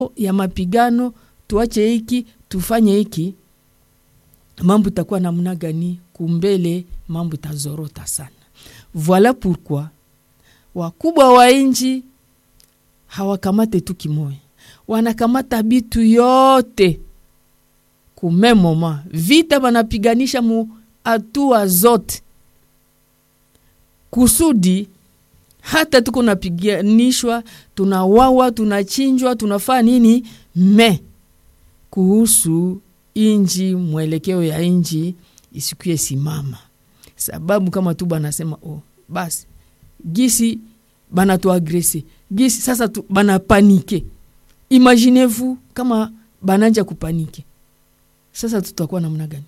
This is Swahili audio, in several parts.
ya mapigano, tuache hiki, tufanye hiki, mambo itakuwa namna gani? Kumbele mambo itazorota sana. Voilà pourquoi wakubwa wa inji hawakamate tu kimoya, wanakamata bitu yote kume moma. Vita banapiganisha mu hatua zote kusudi hata tuko napiganishwa, tunawawa, tunachinjwa, tunafaa nini, kuhusu inji, mwelekeo ya inji isikuye simama. Sababu kama tu banasema basi gisi bana tu agresi, gisi sasa tu bana panike. Imaginez-vous kama bananja kupanike, sasa tutakuwa namna gani?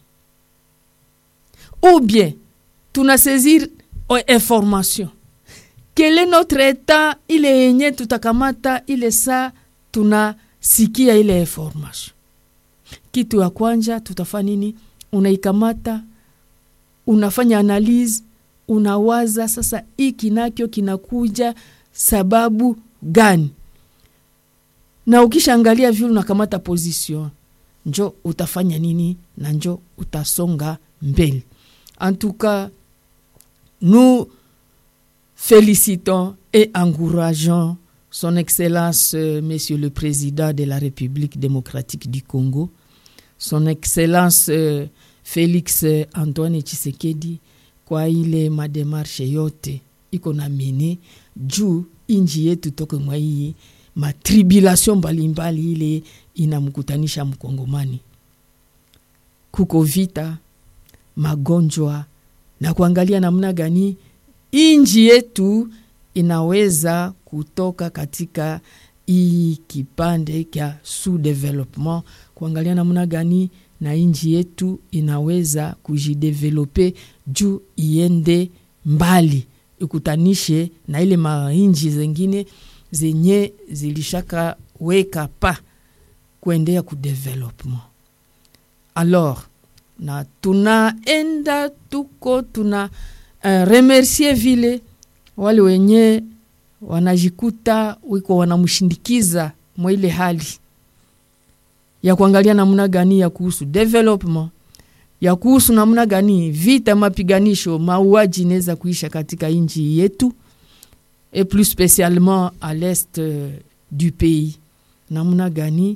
Ou bien tunasaisir information, quel est notre état, ile yenye tutakamata ile saa tunasikia ile information. Kitu ya kwanza tutafanya nini? Unaikamata, unafanya analyze, unawaza sasa hiki nakyo kinakuja sababu gani? Na ukishaangalia vile unakamata position, njo utafanya nini na njo utasonga mbele. En tout cas, nous félicitons et encourageons son Excellence Monsieur le Président de la République démocratique du Congo, son Excellence Félix Antoine Tshisekedi, kwa ile mademarshe yote iko na mene juu inji yetu toke mwa hii matribulation mbalimbali ile inamkutanisha mkongomani. Kuko vita, magonjwa, na kuangalia namna gani inji yetu inaweza kutoka katika hii kipande kia sous-development, kuangalia namna gani na inji yetu inaweza kujidevelope juu iende mbali, ikutanishe na ile mainji zengine zenye zilishaka weka pa kuendea ku development. Alors, na tunaenda tuko tuna remercier vile wale wenye wanajikuta wiko wanamshindikiza mwa ile hali ya kuangalia namna gani ya kuhusu development, ya kuhusu namna gani vita, mapiganisho, mauaji inaweza kuisha katika inji yetu, et plus spécialement à l'est du pays. Namna gani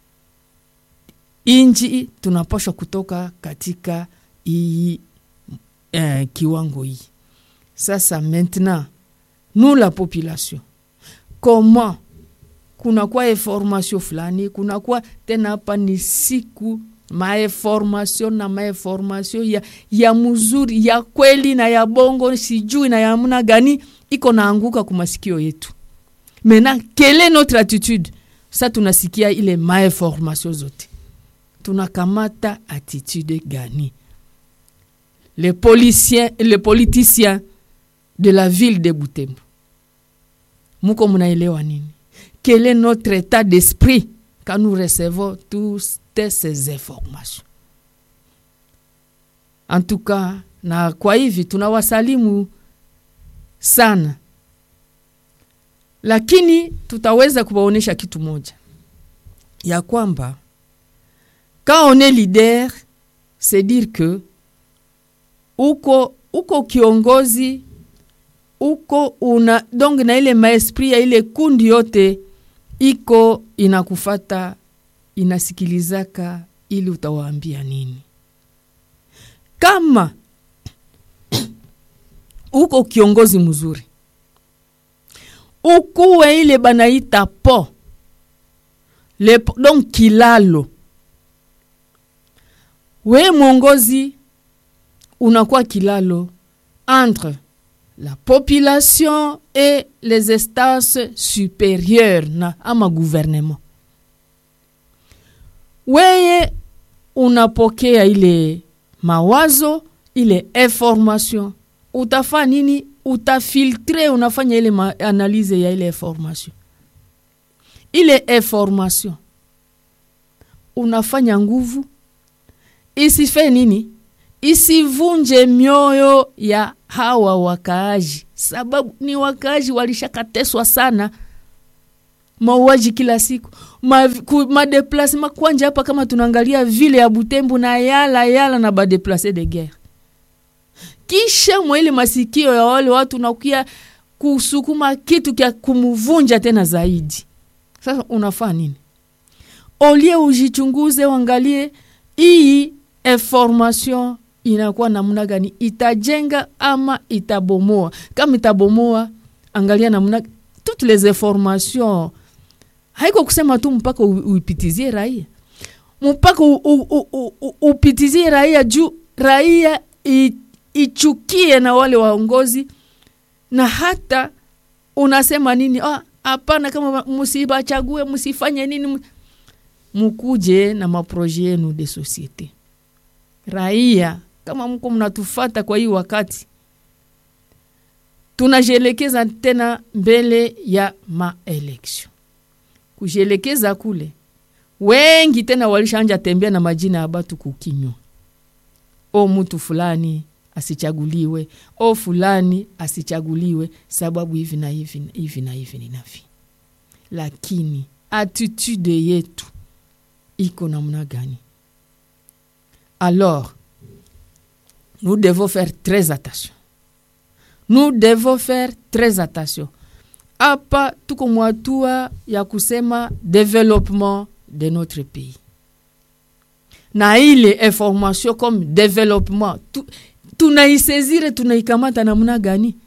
inji tunapaswa kutoka katika hii kiwango hii. Sasa maintenant, nous la population, comment kuna kwa information fulani, kuna kwa tena hapa ni siku information na information ya mzuri, ya kweli na ya bongo, sijui na ya muna gani iko naanguka kumasikio yetu. Maintenant, quelle est notre attitude? Sa tunasikia ile information zote, tunakamata attitude gani? Les politiciens de la ville de Butembo, muko munaelewa nini? Quel est notre état d'esprit quand nous recevons toutes ces informations? En tout cas, na kwa hivi tunawasalimu sana, lakini tutaweza kuwaonesha kitu moja, ya kwamba quand on est leader, c'est dire que uko kiongozi, uko una donc na ile maesprit ya ile kundi yote iko inakufata, inasikilizaka ili utawaambia nini. Kama uko kiongozi mzuri, ukuwe ile banaita donc kilalo, we mwongozi unakuwa kilalo entre la population et les instances supérieures na ama gouvernement. Weye unapokea ile mawazo, ile information, utafanya nini? Utafiltre, unafanya ile analyse ya ile information. Ile information unafanya nguvu isife nini? Isivunje mioyo ya hawa wakaaji, sababu ni wakaaji walishakateswa sana. mauaji kila siku, ma kwanja hapa kama tunaangalia vile ya Butembo na yala na ba déplacés de guerre. Kisha mwele masikio ya wale watu nakuya kusukuma kitu kia kumuvunja tena zaidi. Sasa unafanya nini? Olie ujichunguze, uangalie hii information inakuwa namna gani, itajenga ama itabomoa. Kama itabomoa, angalia namna toutes les informations. Haiko kusema tu mpaka uipitizie raia. Mpaka upitizie raia juu raia ichukie na wale waongozi, na hata unasema nini? Hapana, kama musiba chague, musifanye nini, mukuje na maproje yenu de societe. Raia, kama mko mnatufata kwa hii wakati, tunajelekeza tena mbele ya maeleksio. Kujelekeza kule, wengi tena walishanja tembea na majina ya batu kukinywa. Mtu fulani asichaguliwe, fulani asichaguliwe sababu hivi na hivi. Lakini attitude yetu iko namna gani? Alors, nous devons faire très attention. Hapa tuko mwatua ya kusema développement de notre pays. Na ile information comme développement, tunaisezire, tunaikamata namna gani?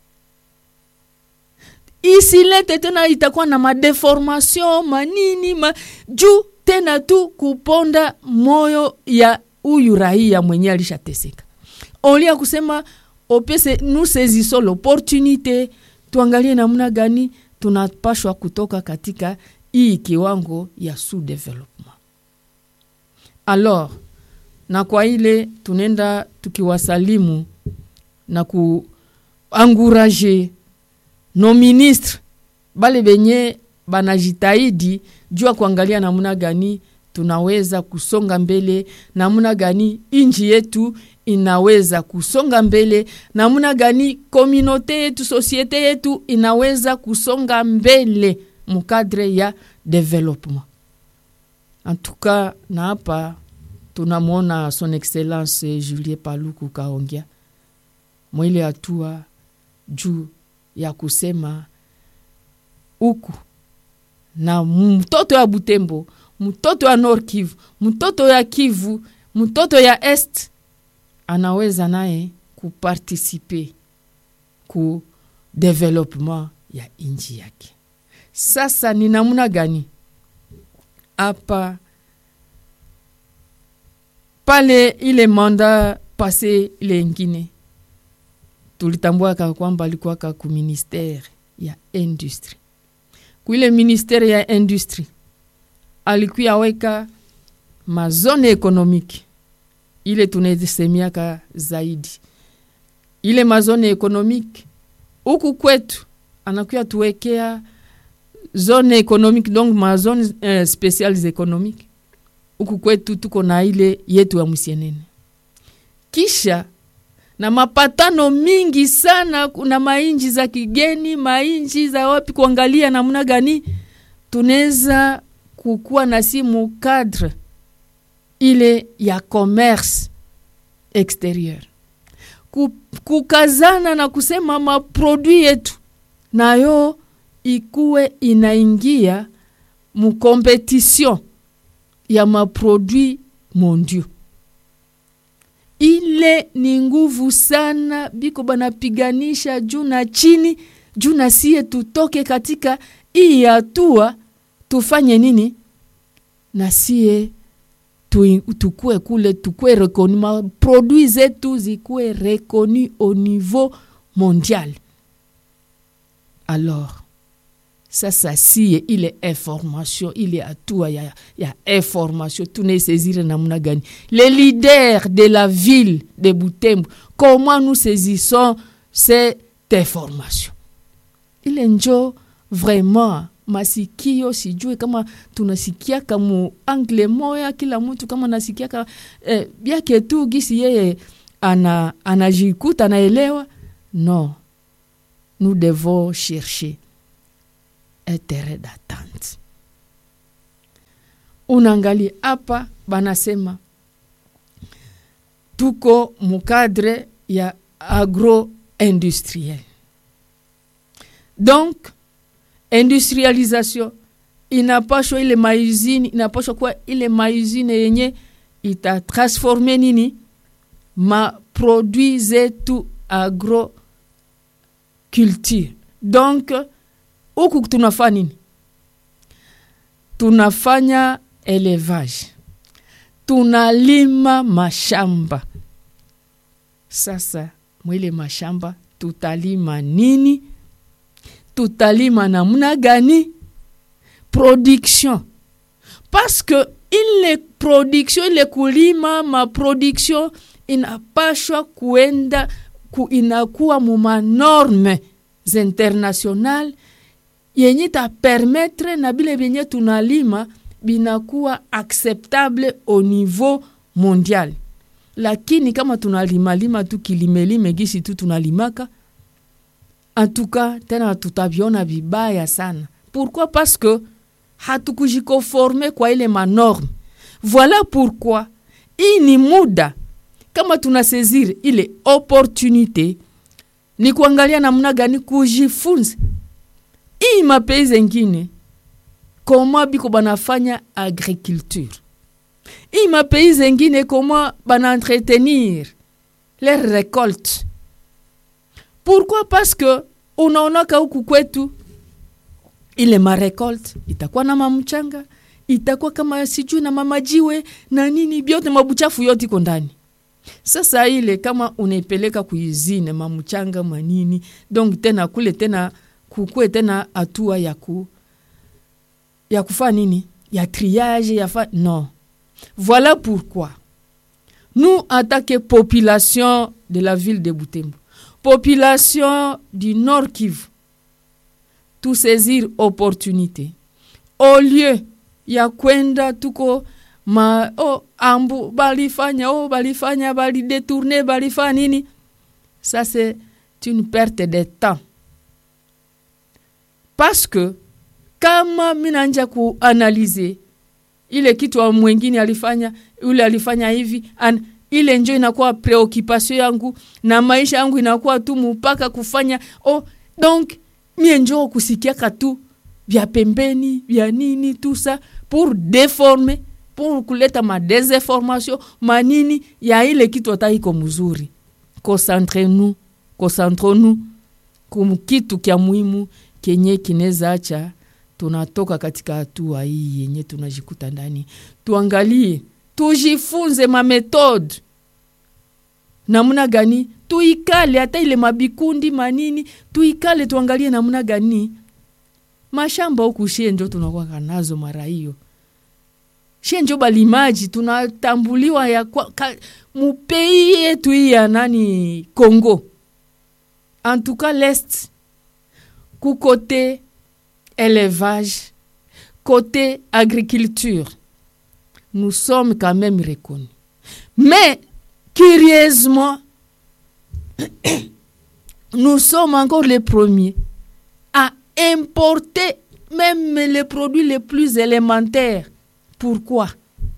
Isi lete tena itakuwa na madeformation, manini, juu tena tu kuponda moyo ya uyu raia mwenye alishateseka. Olia kusema opese, nous saisissons l'opportunité, tuangalie namna gani tunapashwa kutoka katika hii kiwango ya sous-développement. Alors, na kwa ile tunenda tukiwasalimu na kuanguraje nos ministres bale benye banajitahidi jua kuangalia namna gani tunaweza kusonga mbele, namna gani inji yetu inaweza kusonga mbele, namna gani communauté yetu, société yetu inaweza kusonga mbele mukadre ya développement. En tout cas, na hapa tunamwona son excellence Julien Paluku Kahongya mwile hatua juu ya kusema uku na mtoto ya Butembo, mtoto ya Nord Kivu, mtoto ya Kivu, mtoto ya Est anaweza naye kuparticiper ku development ya inchi yake. Sasa ni namna gani? Hapa pale ile manda passé ile ingine tulitambua kwamba alikuwa ku ministère ya industrie. Kuile ministère ya industrie alikuwa weka mazone économique ile tunazisemiaka zaidi. Ile mazone économique huku kwetu anakuwa tuwekea zone économique, donc mazone spéciales économiques. Huku kwetu tuko na ile yetu ya Musienene. Kisha na mapatano mingi sana, kuna mainji za kigeni, mainji za wapi, kuangalia namna gani tunaweza kukua na simu cadre ile ya commerce exterieur. Kukazana na kusema maproduit yetu nayo ikuwe inaingia mu competition ya maproduit mondiaux. Ile ni nguvu sana, biko banapiganisha juu na chini, juu na sie tutoke katika hii hatua, tufanye nini? Na sie tukue kule, tukue reconnu, ma produits zetu zikue reconnu au niveau mondial. Alors, sasa siye ile information, ile hatua ya information tunaisezire namna gani? Les leaders de la ville de Butembo, comment nous saisissons cette information? Ile njo vraiment masikio, sijue kama tunasikia kama angle moya, kila mtu kama nasikia kama biake tu gisi yeye anajikuta anaelewa. Non, nous devons chercher un terrain d'attente. Unangali hapa banasema tuko mukadre ya agro-industriel. Donc, industrialisation inapashwa ile mausine, inapashwa kwa ile mausine yenye itatransforme nini ma produits zetu agro-culture. Donc, huku tunafanya nini? Tunafanya élevage. Tunalima mashamba. Sasa, mwile mashamba, tutalima nini? Tutalima namna gani? Production. Parce que ile production, ile kulima ma production inapashwa kuenda inakuwa muma norme international yenye ta permettre na bile benye tunalima binakuwa acceptable au niveau mondial. Lakini kama tunalima tu kilimelime gisi tu tunalimaka, en tout cas tena tutaviona vibaya sana. Pourquoi? Parce que hatukujikonforme kwa ile manorme. Voilà pourquoi ini muda kama tunasaisir ile opportunité ni kuangalia namna gani kujifunza hii mapays zengine koma biko banafanya agriculture. Hii mapays zengine koma bana entretenir les récoltes. Pourquoi? Parce que unaonaka huku kwetu ile ma récolte itakuwa na mamchanga, itakuwa kama sijui na mamajiwe na nini, biote mabuchafu yote iko ndani. Sasa ile kama unaipeleka kuizine mamchanga manini, donc tena kule tena kukue tena hatua ya kufanya nini? Ya triage, non. Voilà pourquoi nous, en tant que population de la ville de Butembo, population du Nord Kivu, tout saisir opportunité. Au lieu ya kwenda tuko ambu balifanya bali détourner balifanya nini, ça c'est une perte de temps. Parce que kama minanja kuanalyser ile kitu wa mwingine alifanya, yule alifanya hivi, ile njo inakuwa preoccupation yangu na maisha yangu inakuwa tu mpaka kufanya donc mie njo kusikia katu vya pembeni vya nini tout ça pour déformer, pour kuleta ma désinformation manini ya ile kitu ataiko mzuri. Concentrons-nous kitu kia muhimu kenye kineza acha tunatoka katika hatua hii yenye tunajikuta ndani. Tuangalie, tujifunze ma méthode namuna gani, tuikale hata ile mabikundi manini, tuikale tuangalie namuna gani mashamba huku shenjo tunakuwa nazo mara hiyo. Shenjo balimaji tunatambuliwa ya mupei yetu ya nani Congo. En tout cas l'Est, ku côté élevage, côté agriculture, nous sommes quand même reconnus. Mais curieusement, nous sommes encore les premiers à importer même les produits les plus élémentaires. Pourquoi?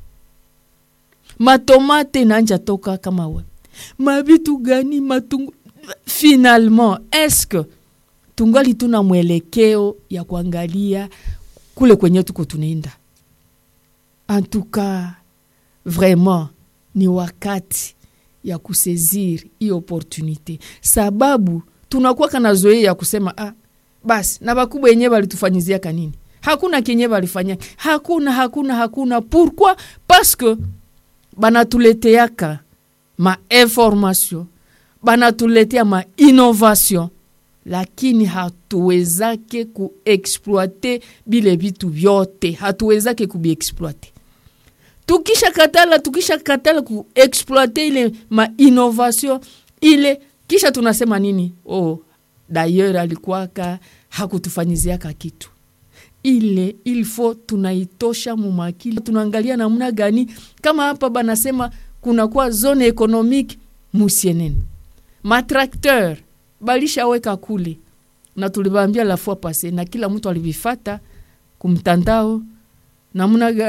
Ma tomate nanja toka kama we. Mabitu gani matungu. Finalement, est-ce que tungali tuna mwelekeo ya kuangalia kule kwenye tuko tunaenda? En tout cas, vraiment ni wakati ya kusaisir hii opportunité. Sababu tunakuwa kana zoea ya kusema basi na bakubwa yenyewe walitufanyizia kanini? Hakuna kenye walifanya. Hakuna. Pourquoi? Parce que banatuleteaka ma information, banatuletea ma innovation, lakini hatuwezake kuexploiter bile vitu vyote. Hatuwezake kubiexploiter. Tukisha katala kuexploiter ile ma innovation ile, kisha tunasema nini? D'ailleurs alikuwaka hakutufanyiziaka kitu. Ile il faut tunaitosha mumakili. Tunaangalia namna gani kama hapa banasema kuna kwa zone économique musienene. Matrakteur balisha weka kule. na tuliwaambia la fois passée na kila mtu alivifata kumtandao namna